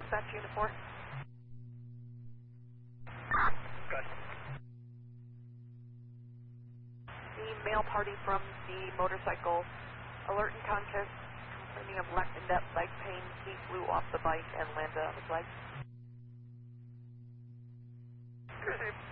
dispatch unit 4. Good. The male party from the motorcycle, alert and conscious, complaining of in-depth leg pain. He flew off the bike and landed on his leg. Good.